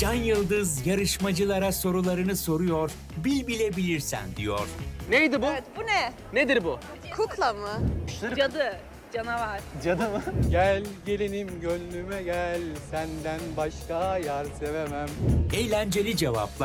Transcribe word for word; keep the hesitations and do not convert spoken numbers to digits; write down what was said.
Can Yıldız yarışmacılara sorularını soruyor, bil bile bilirsen diyor. Neydi bu? Evet, bu ne? Nedir bu? Kukla mı? Cadı, canavar. Cadı mı? Gel gelinim gönlüme gel, senden başka yar sevemem. Eğlenceli cevaplar.